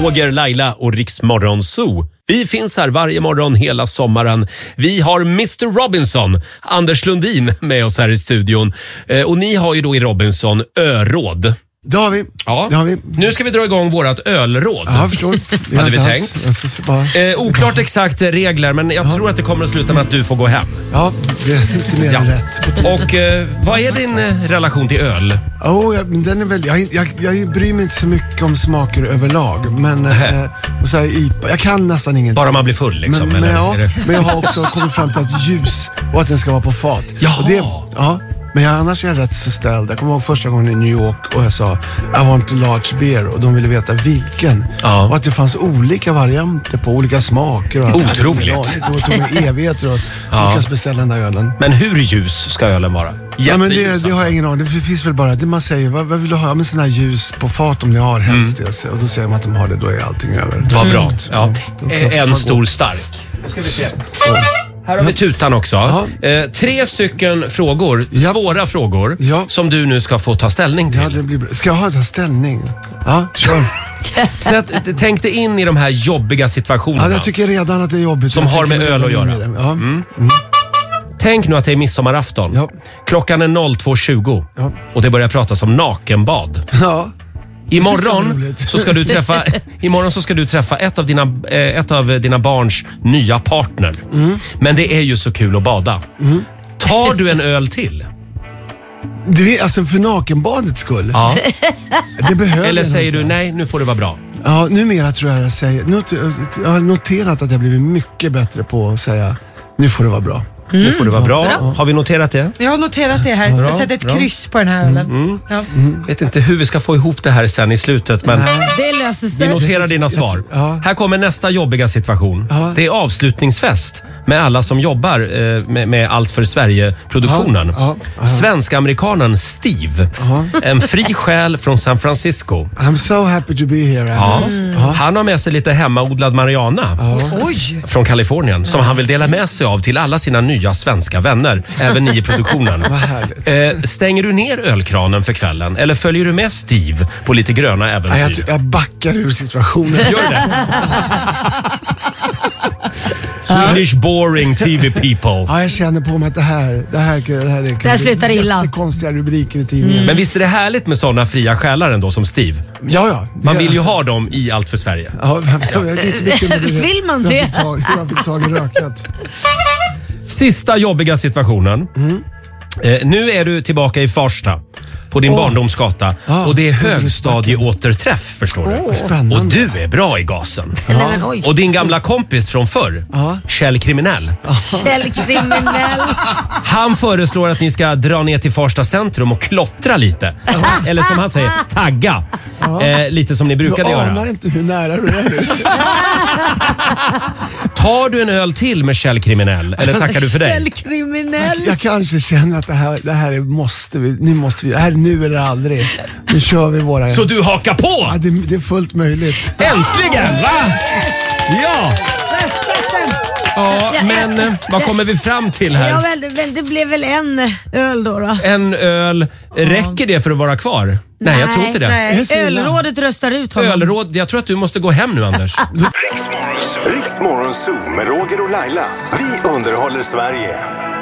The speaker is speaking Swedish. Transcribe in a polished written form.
Roger, Laila och Riksmorgon Zoo. Vi finns här varje morgon hela sommaren. Vi har Mr. Robinson, Anders Lundin, med oss här i studion. Och ni har ju då i Robinson öråd. Det har vi. Ja. Det har vi. Nu ska vi dra igång vårat ölråd. Ja, jag förstår. Hade vi tänkt. Oklart exakt regler, men jag tror att det kommer att sluta med att du får gå hem. Ja, det är lite mer än rätt. Och vad är din relation till öl? Men den är väl, jag bryr mig inte så mycket om smaker överlag. Men så här, IPA, jag kan nästan ingenting. Bara man blir full liksom? Men jag har också kommit fram till att ljus och att den ska vara på fat. Jaha. Men annars är jag rätt så ställd. Jag kommer ihåg första gången i New York och jag sa I want a large beer och de ville veta vilken. Ja. Och att det fanns olika varianter på olika smaker. Och otroligt. Det tog mig evigheter och lyckas beställa den där ölen. Men hur ljus ska ölen vara? Ja, men det har jag ingen aning. Det finns väl bara, det man säger, vad vill du ha? Med sådana här ljus på fat om ni har helst det. Och då säger de att de har det, då är allting över. Vad bra. Ja. En stor stark. Nu ska vi se. Här har vi tutan också. 3 stycken frågor, svåra frågor, som du nu ska få ta ställning till. Ja, det blir bra. Ska jag ta ställning? Ja, kör. Tänk dig in i de här jobbiga situationerna. Ja, jag tycker redan att det är jobbigt. Som har med öl att göra. Tänk nu att det är midsommarafton. Ja. Klockan är 02.20 och det börjar pratas om nakenbad. Ja. Imorgon så ska du träffa ett av dina barns nya partner. Men det är ju så kul att bada. Tar du en öl till? Alltså för nakenbadets skull. Ja. Det behöver. Eller säger du nej, nu får det vara bra? Ja, numera tror jag säger. Jag har noterat att jag blivit mycket bättre på att säga nu får det vara bra. Nu får det vara bra. Har vi noterat det? Jag har noterat det här. Jag sätter ett kryss på den här ölen. Vet inte hur vi ska få ihop det här sen i slutet, men det löser sig. Vi noterar dina svar. Här kommer nästa jobbiga situation. Det är avslutningsfest med alla som jobbar med Allt för Sverige-produktionen. Svensk-amerikanen Steve, en fri själ från San Francisco. I'm so happy to be here. Han har med sig lite hemmaodlad marijuana från Kalifornien som han vill dela med sig av till alla sina nya svenska vänner, även ni i produktionen. Stänger du ner ölkranen för kvällen eller följer du med Steve på lite gröna äventyr? Jag backar ur situationen. Gör det. Swedish boring TV people. Ja, jag känner på mig att det här slutar illa. Jättekonstiga rubriker i tidningen. Men visst är det härligt med sådana fria själar ändå som Steve? Ja. Man vill ju ha dem i Allt för Sverige. Vill man det? Jag fick tag i rökat. Sista jobbiga situationen. Nu är du tillbaka i Farsta på din barndomsgata och det är högstadieåterträff, förstår du. Spännande. Och du är bra i gasen. Och din gamla kompis från förr, Kjell Kriminell. Han föreslår att ni ska dra ner till Farsta centrum och klottra lite. Eller som han säger, tagga. Lite som ni brukade göra. Du anar inte hur nära du är nu. Tar du en öl till med Kjell Kriminell eller tackar du för dig? Kjell Kriminell. Jag kanske känner att det här måste vi. Det här är nu eller aldrig. Nu kör vi våra. Så du hakar på? Ja, det är fullt möjligt. Äntligen, va? Ja. Ja, men vad kommer vi fram till här? Ja, det blev väl en öl då. En öl. Räcker det för att vara kvar? Nej, jag tror inte det. Nej. Ölrådet röstar ut honom. Ölråd, jag tror att du måste gå hem nu, Anders. Riksmorgon Zoo med Roger och Laila. Vi underhåller Sverige.